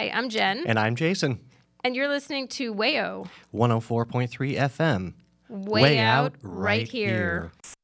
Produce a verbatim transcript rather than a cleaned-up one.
Hi, I'm Jen. And I'm Jason. And you're listening to Wayo. one oh four point three F M. Way, Way out, out right, right here. here.